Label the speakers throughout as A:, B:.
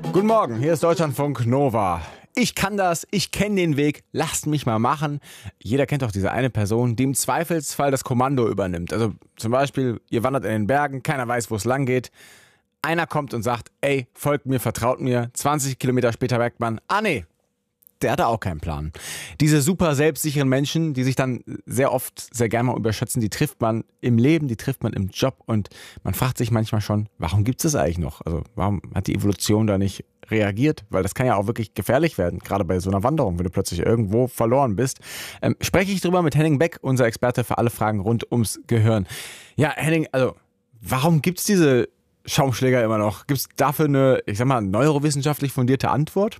A: Guten Morgen, hier ist Deutschlandfunk Nova. Ich kann das, ich kenne den Weg, lasst mich mal machen. Jeder kennt doch diese eine Person, die im Zweifelsfall das Kommando übernimmt. Also zum Beispiel, ihr wandert in den Bergen, keiner weiß, wo es lang geht. Einer kommt und sagt, ey, folgt mir, vertraut mir. 20 Kilometer später merkt man, nee, der hatte auch keinen Plan. Diese super selbstsicheren Menschen, die sich dann sehr oft sehr gerne mal überschätzen, die trifft man im Leben, die trifft man im Job und man fragt sich manchmal schon, warum gibt es das eigentlich noch? Also warum hat die Evolution da nicht reagiert? Weil das kann ja auch wirklich gefährlich werden, gerade bei so einer Wanderung, wenn du plötzlich irgendwo verloren bist. Spreche ich drüber mit Henning Beck, unser Experte für alle Fragen rund ums Gehirn. Ja, Henning, also warum gibt es diese Schaumschläger immer noch? Gibt es dafür eine, ich sag mal, neurowissenschaftlich fundierte Antwort?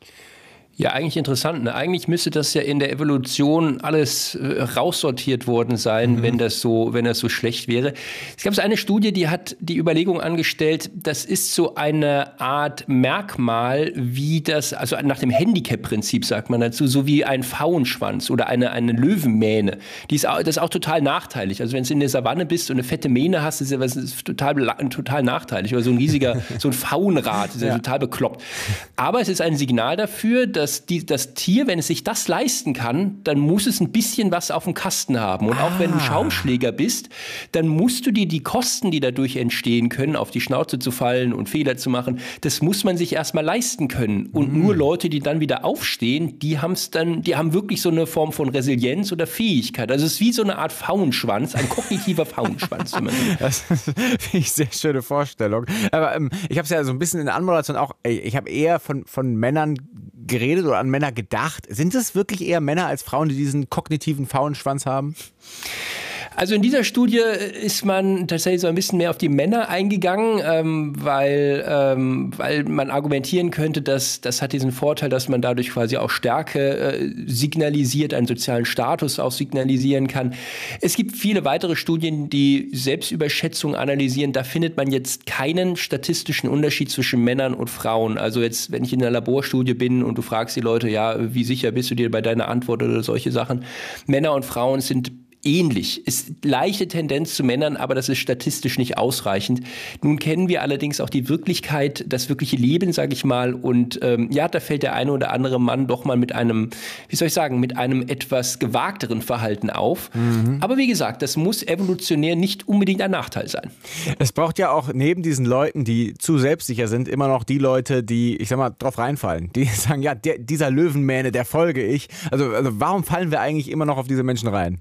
B: Ja, eigentlich interessant. Ne? Eigentlich müsste das ja in der Evolution alles raussortiert worden sein, wenn das so schlecht wäre. Es gab eine Studie, die hat die Überlegung angestellt, das ist so eine Art Merkmal, wie das, also nach dem Handicap-Prinzip sagt man dazu, so wie ein Pfauenschwanz oder eine Löwenmähne. Das ist auch total nachteilig. Also wenn du in der Savanne bist und eine fette Mähne hast, ist das total nachteilig. Oder so ein riesiger, so ein Pfauenrad, ist ja total bekloppt. Aber es ist ein Signal dafür, dass das Tier, wenn es sich das leisten kann, dann muss es ein bisschen was auf dem Kasten haben. Und auch wenn du Schaumschläger bist, dann musst du dir die Kosten, die dadurch entstehen können, auf die Schnauze zu fallen und Fehler zu machen, das muss man sich erstmal leisten können. Und nur Leute, die dann wieder aufstehen, die haben wirklich so eine Form von Resilienz oder Fähigkeit. Also es ist wie so eine Art Pfauenschwanz, ein kognitiver Pfauenschwanz.
A: Das finde ich eine sehr schöne Vorstellung. Aber ich habe es ja so ein bisschen in der Anmoderation auch, ich habe eher von Männern geredet oder an Männer gedacht. Sind es wirklich eher Männer als Frauen, die diesen kognitiven Pfauenschwanz haben?
B: Also in dieser Studie ist man tatsächlich so ein bisschen mehr auf die Männer eingegangen, weil man argumentieren könnte, dass das hat diesen Vorteil, dass man dadurch quasi auch Stärke signalisiert, einen sozialen Status auch signalisieren kann. Es gibt viele weitere Studien, die Selbstüberschätzung analysieren. Da findet man jetzt keinen statistischen Unterschied zwischen Männern und Frauen. Also jetzt, wenn ich in einer Laborstudie bin und du fragst die Leute, ja, wie sicher bist du dir bei deiner Antwort oder solche Sachen. Männer und Frauen sind ähnlich. Ist leichte Tendenz zu Männern, aber das ist statistisch nicht ausreichend. Nun kennen wir allerdings auch die Wirklichkeit, das wirkliche Leben, sage ich mal. Und da fällt der eine oder andere Mann doch mal mit einem etwas gewagteren Verhalten auf. Aber wie gesagt, das muss evolutionär nicht unbedingt ein Nachteil sein.
A: Es braucht ja auch neben diesen Leuten, die zu selbstsicher sind, immer noch die Leute, die, ich sag mal, drauf reinfallen. Die sagen, ja, dieser Löwenmähne, der folge ich. Also warum fallen wir eigentlich immer noch auf diese Menschen rein?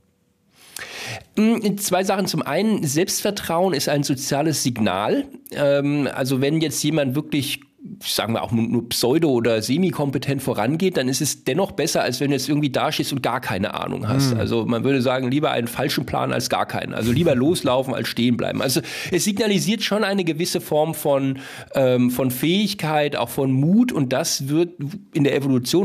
B: Zwei Sachen. Zum einen, Selbstvertrauen ist ein soziales Signal. Also wenn jetzt jemand wirklich, sagen wir auch nur pseudo- oder semi-kompetent vorangeht, dann ist es dennoch besser, als wenn du jetzt irgendwie dastehst und gar keine Ahnung hast. Also man würde sagen, lieber einen falschen Plan als gar keinen. Also lieber loslaufen als stehen bleiben. Also es signalisiert schon eine gewisse Form von Fähigkeit, auch von Mut, und das wird in der Evolution